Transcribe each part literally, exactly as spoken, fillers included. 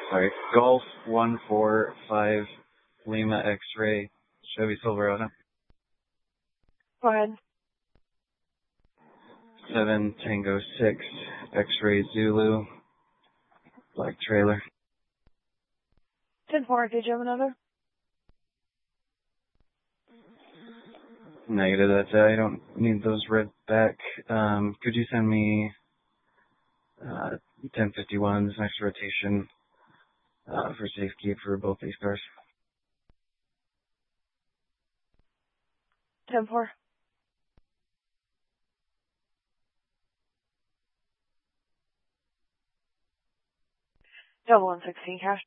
Sorry, Golf one four five Lima X-Ray Chevy Silverado. Go ahead. seven Tango six X-Ray Zulu black trailer. ten four, did you have another? Negative, that's it. I don't need those read back. Um, could you send me uh, ten fifty-ones next rotation uh, for safekeep for both these cars? ten four. Double one sixteen cash.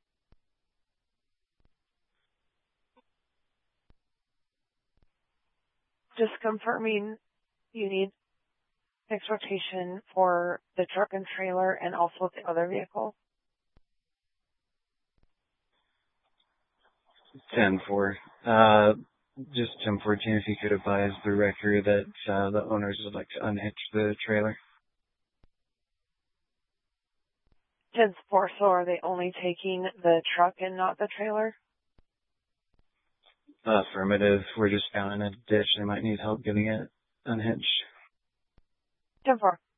Just confirming you need next rotation for the truck and trailer and also the other vehicle. ten four. Uh, just ten fourteen, if you could advise the record that uh, the owners would like to unhitch the trailer. ten four, so are they only taking the truck and not the trailer? Affirmative. We're just found in a ditch. They might need help getting it unhitched. ten four.